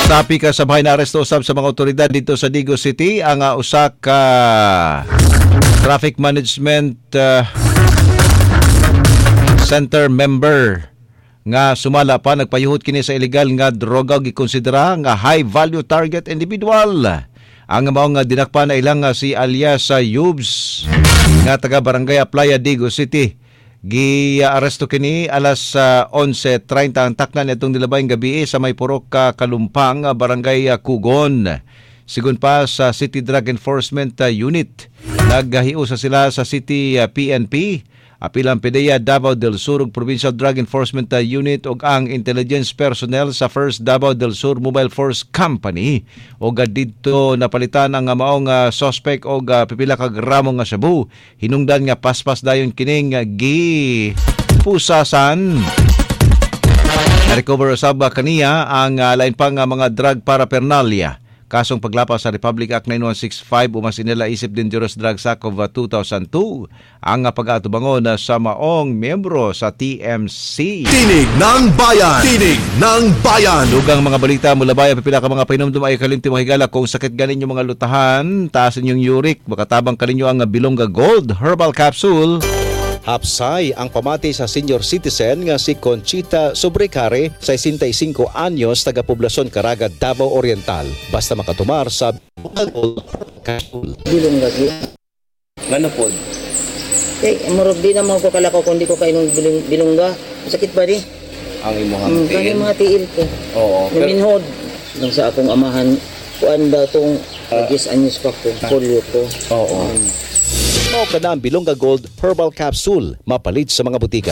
Sapi ka sa bahay na aresto usab sa mga otoridad dito sa Digo City ang usa ka traffic management center member nga sumala pa nagpayuhot kini sa illegal nga droga gikonsidera nga high value target individual. Ang mao nga dinakpa na ilang si alias Yubs nga taga Barangay Playa, Digo City. Gi-aresto kini alas 11:30 ang takna nitong nilabayng gabi sa may purok Kalumpang, Barangay Kugon. Sigun pa sa City Drug Enforcement Unit, naghiusa sila sa City PNP, apilang PDEA Davao del Sur ug Provincial Drug Enforcement Unit ug ang intelligence personnel sa First Davao del Sur Mobile Force Company ug didto napalitan ang maong suspect og pipila ka gramo nga shabu. Hinungdan nga paspas dayon kining gipusasan. Na-recover usab kaniya ang lain pang mga drug paraphernalia. Kasong paglapas sa Republic Act 9165 umasinila isip Dangerous Drugs Act of 2002 ang pag-atubangon sa maong miyembro sa TMC. Tinig ng Bayan! Tinig ng Bayan! Dugang mga balita mula bayan, pipila ka mga pinumdum ay kalimti mahigala kung sakit ganin yung mga lutahan, taasin yung uric, makatabang kaninyo ang Bilongga Gold Herbal Capsule. Hapsay ang pamati sa senior citizen nga si Conchita Sobrecare, 65 anyos, taga Poblacion Caraga, Davao Oriental. Basta makatumar sa Bilongga. Ngano po? Murag di naman ko kalakaw kung di ko kainom bilongga. Sakit ba di? Ang imong tiil? Mga tiil ko. Oo. Naminhod. Nang sa akong amahan, kuan ba itong 10 anyos pa ko, polio ko. Oo. Mao ka na ang Bilongga Gold Herbal Capsule, mapalit sa mga butika.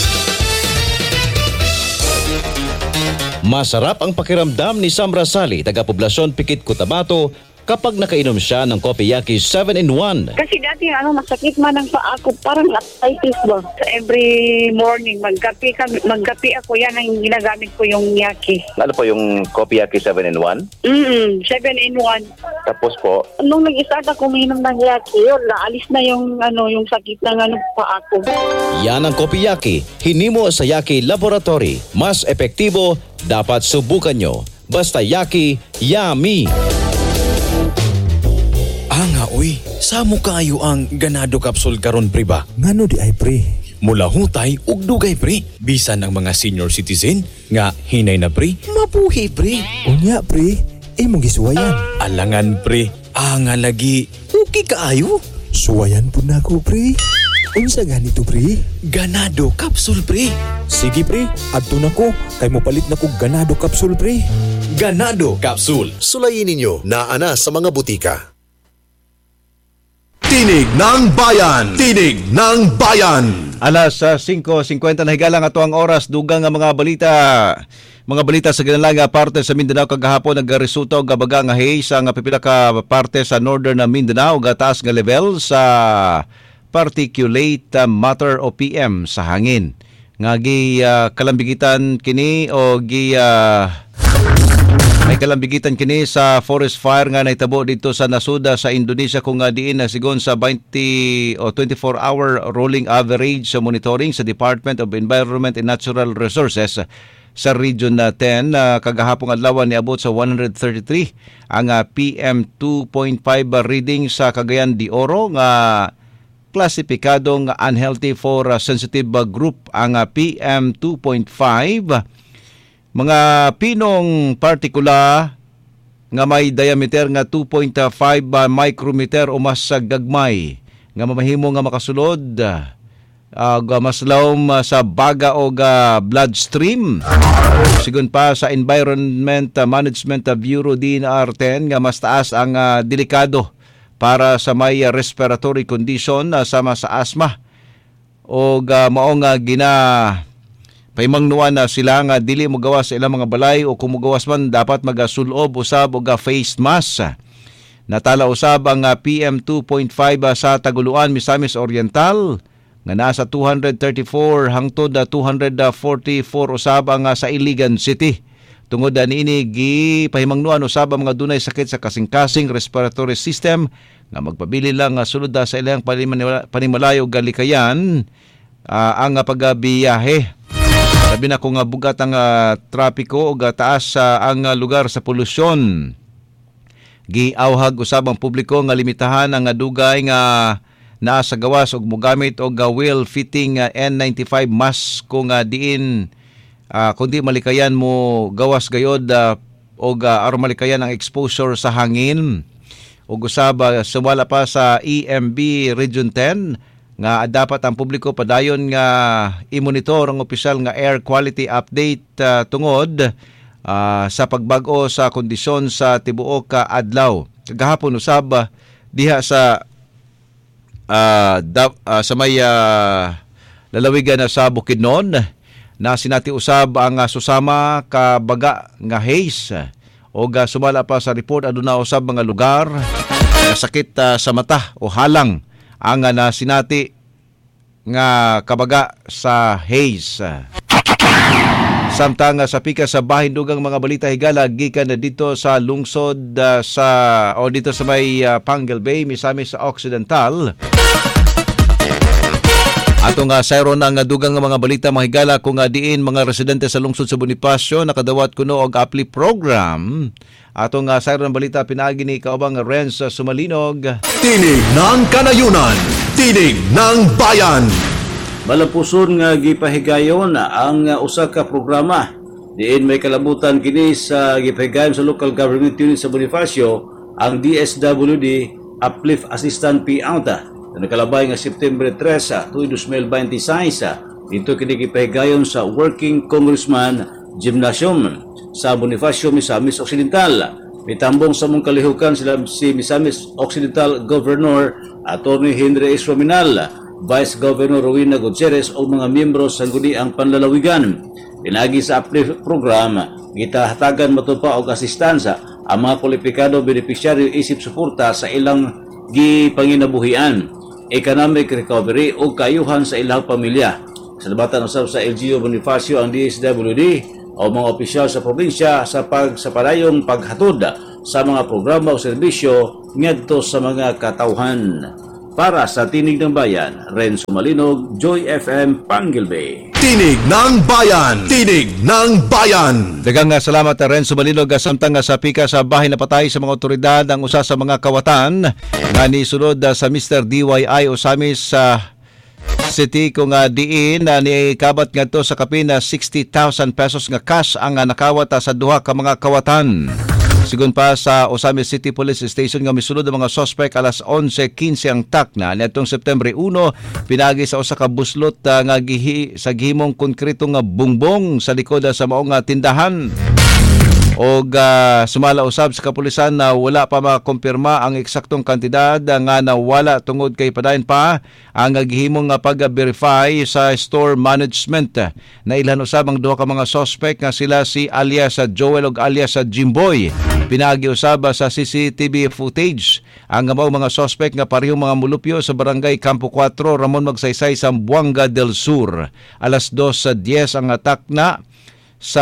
Masarap ang pakiramdam ni Sam Rasali, taga Poblacion Pikit, Cotabato, kapag nakainom siya ng Kopiyaki 7-in-1. Kasi dati masakit man ang paa ko, parang arthritis ba. So every morning magkape ako, yan ang ginagamit ko yung yaki. Ano po yung Kopiyaki 7-in-1? 7-in-1. Tapos po? Nung nag-start ako uminom ng yaki, yun, naalis na yung sakit ng paa ko. Yan ang Kopiyaki, hinimo sa Yaki Laboratory. Mas epektibo, dapat subukan nyo. Basta Yaki, yummy! Nga uy, samo kaayo ang ganado capsule karon pre ba? Ngano di ay pre? Mula hutay ug dugay pre. Bisan ang mga senior citizen nga hinay na pre, mabuhi pre. Unya pre, imong gisuwayan. Alangan pre, nga lagi okay kaayo. Suwayan po na ko pre. Unsa ganito pre? Ganado capsule pre. Sige pre, adto na ko kay mo palit na ko ganado capsule pre. Ganado capsule. Sulayin ninyo na ana sa mga butika. Tinig ng Bayan! Tinig ng Bayan! Alas 5:50 na higalang ato ang oras, dugang nga mga balita sa ginalang parte sa Mindanao kagahapon nagresulta og baga nga haze sa pipila ka parte sa northern na Mindanao gataas nga level sa particulate matter o PM sa hangin. Nga kalambigitan kini o may kalambigitan kini sa forest fire nga naitabo dito sa Nasuda sa Indonesia kung diin na sigon sa 20 o 24-hour rolling average sa monitoring sa Department of Environment and Natural Resources sa Region 10 kagahapong adlaw niabot sa 133 ang PM 2.5 reading sa Cagayan de Oro nga klasipikadong unhealthy for sensitive group ang PM 2.5. Mga pinong partikula nga may diameter nga 2.5 micrometer o mas gagmay nga mamahimo nga makasulod maslawom sa baga o bloodstream. Sigun pa sa Environment Management Bureau DNR10 nga mas taas ang delikado para sa may respiratory condition sama sa asthma o maong paimangnuan na sila nga dili mo gawas sa ilang mga balay o kung mugawas man dapat magasulob usab og face mask. Natala usab ang PM 2.5 sa Taguluan, Misamis Oriental nga nasa 234 hangtod 244 usab ang sa Iligan City. Tungod niini gipahimangnuan usab ang mga dunay sakit sa kasing-kasing respiratory system nga magpabili lang sulod sa ilang panimalayo galikayan ang pagbiyahe. Labi na kung bugat ang trapiko o taas ang lugar sa polusyon. Giawhag usab ang publiko nga limitahan ang dugay nga naa sa gawas og mogamit og well fitting N95 mask kung diin kundi malikayan mo gawas gayod og aron malikayan ang exposure sa hangin. Ug usab sumala pa sa EMB Region 10 nga dapat ang publiko padayon nga i-monitor ang opisyal nga air quality update tungod sa pagbag-o sa kondisyon sa tibuok adlaw. Kagahapon usab diha sa sa may lalawigan sa Bukidnon na sinati usab ang susama ka baga nga haze o sumala pa sa report aduna usab mga lugar nga sakit sa mata o halang ang nasinati nga kabaga sa haze. Samtang sa pika sa bahin dugang mga balita higala gikan na dito sa lungsod dito sa may Panguil Bay Misamis Occidental. Atong sayron ang dugang mga balita mahigala kung diin mga residente sa lungsod sa Bonifacio nakadawat kuno og APLI program. Atong sayron balita pinaagi ni kaubang Renz Sumalinog. Tinig ng Kanayunan, tinig ng bayan. Malapuson nga gipahigayon ang usa ka programa diin may kalabutan kini sa gipahigayon sa local government unit sa Bonifacio ang DSWD Uplift Assistant Payout na nakalabay nga September 3 tuig 2026 dito kini gipahigayon sa Working Congressman Gymnasium sa Bonifacio, Misamis Occidental. Mitambong sa mong kalihukan sila si Misamis Occidental Governor Atty. Henry S. Rominal, Vice Governor Rowena Gutierrez o mga miyembro sa guniang panlalawigan. Pinagi sa uplift program, gitahatagan matupa og asistansa ang mga kwalipikado beneficiaryo isip suporta sa ilang gipanginabuhian, economic recovery o kayuhan sa ilang pamilya. Sa labatan usab sa LGU Bonifacio ang DSWD o mga opisyal sa probinsya sa pagsapalayong paghatod sa mga programa o serbisyo ngadto sa mga katawhan. Para sa Tinig ng Bayan, Renzo Malinog, Joy FM, Panguil Bay. Tinig ng Bayan! Tinig ng Bayan! Daghang salamat Renzo Malinog samtang sa pika sa bahin na patay sa mga otoridad ang usa sa mga kawatan nga nisulod sa Mr. DYI Osamis sa City kung diin ni kabat ngadto sa kapin na 60,000 pesos nga cash ang nakawat sa duha ka mga kawatan. Sigun pa sa Osamis City Police Station nga misulod ang mga suspect alas 11:15 ang takna nitong September 1 pinagi sa usa ka buslot nga sa gihimong konkreto nga bungbong sa likod sa maong tindahan. Og sumala usab sa kapulisan na wala pa makumpirma ang eksaktong kantidad nga nawala tungod kay padayon pa ang gihimong pag-verify sa store management. Nailhan usab ang duha ka mga suspect nga sila si alias Joel og alias Jimboy. Pinagi usab sa CCTV footage ang mao mga suspect nga parehong mga mulupyo sa barangay Campo 4 Ramon Magsaysay sa Buanga del Sur. Alas 2:10 ang atak na sa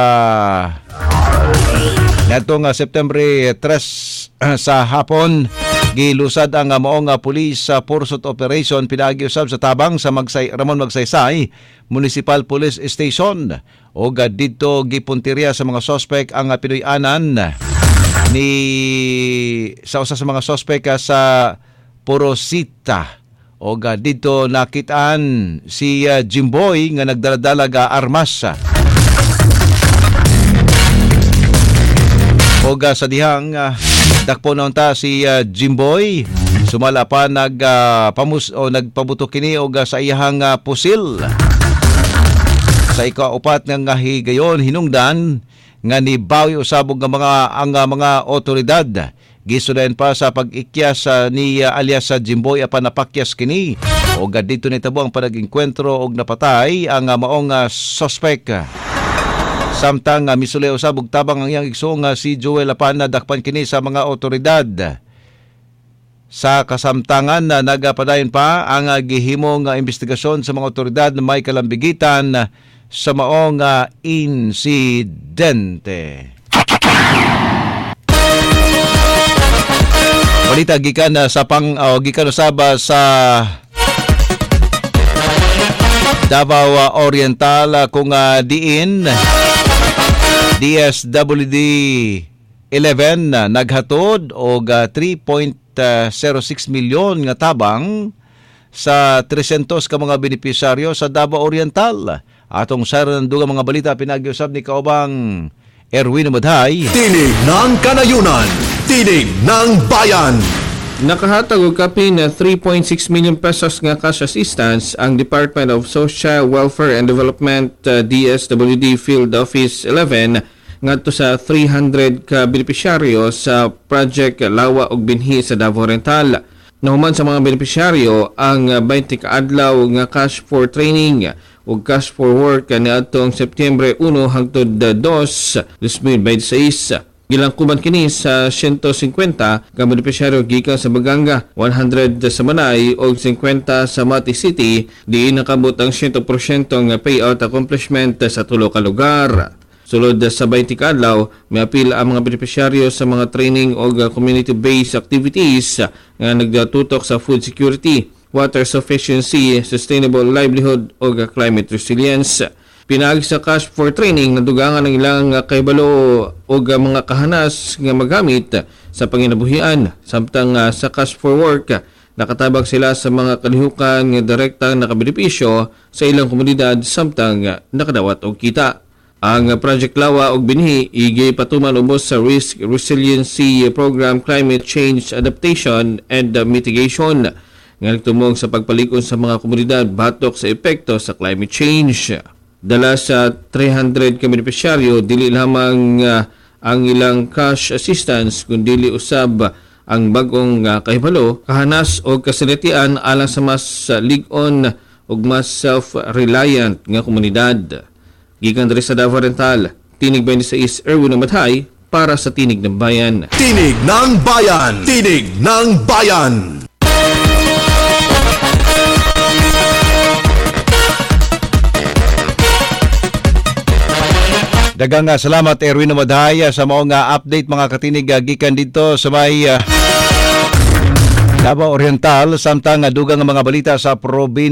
natong September 3 sa hapon. Gilusad ang maong police pursuit operation pinagi usab sa tabang sa Ramon Magsaysay Municipal Police Station. O dito gipuntirya sa mga suspect ang pinuy-anan ni sa usa sa mga suspect sa Porosita. O dito nakitaan si Jimboy nga nagdaladala armas. O sa dihang dakpo na unta si Jimboy sumala pa nagpabuto kini og sa iyahang pusil. Sa ikaupat nga higayon hinungdan nga nibawi usabog ang mga otoridad. Gisudayan pa sa pag-ikyas ni alias Jimboy apan napakyas kini. O dito nitabo ang panag-engkwentro og napatay ang maong suspect. Samtang misulay usab og tabang ang iyang igso nga si Joel apan nadakpan kini sa mga otoridad. Sa kasamtangan na nagapadayon pa ang gihimong investigasyon sa mga otoridad na may kalambigitan sa maong insidente. Balita gikan sa gikan usab sa Davao Oriental kung diin DSWD 11 naghatod og 3.06 milyon nga tabang sa 300 ka mga benepisyaryo sa Davao Oriental. Atong sayran ng dugang mga balita pinag-iusab ni kaubang Erwin Madhay. Tinig ng Kanayunan, tinig ng bayan. Nakahatag og kapin na 3.6 million pesos nga cash assistance ang Department of Social Welfare and Development DSWD Field Office 11 ngadto sa 300 ka benepisyaryo sa Project Lawa og Binhi sa Davao Oriental. Nahuman sa mga benepisyaryo ang 20 ka adlaw nga cash for training ug cash for work niadtong Septyembre 1 hangtod 2, 2026. Gilangkuban kini sa 150 ka benepisyaryo gikan sa Baganga, 100 sa Manay ug 50 sa Mati City, diin nakabot ang 100% nga payout accomplishment sa tulo ka lugar. Sulod sa 20 ka adlaw, may apil ang mga benepisyaryo sa mga training o community-based activities nga nagtutok sa food security, water sufficiency, sustainable livelihood o climate resilience. Pinaagi sa cash for training na dugangan ng ilang kahibalo o mga kahanas nga magamit sa panginabuhian. Samtang sa cash for work, nakatabag sila sa mga kalihukan nga direktang nakabenepisyo sa ilang komunidad samtang nakadawat og kita. Ang Project Lawa og Binhi igay patuman ubos sa Risk Resiliency Program Climate Change Adaptation and Mitigation nga nagtumong sa pagpalikon sa mga komunidad batok sa epekto sa climate change. Dala sa 300 ka benepisyaryo, dili lamang ang ilang cash assistance kundi usab ang bagong kahibalo, kahanas o kasalitian alang sa mas lig-on o mas self-reliant nga komunidad. Gikan diri sa Davao Oriental, Tinig 26 Erwin Amathay para sa Tinig ng Bayan. Tinig ng Bayan, tinig ng bayan. Daghang salamat Erwin Madhay sa maong update mga katinig gikan dito sa may Davao Oriental samtang dugang mga balita sa probinsya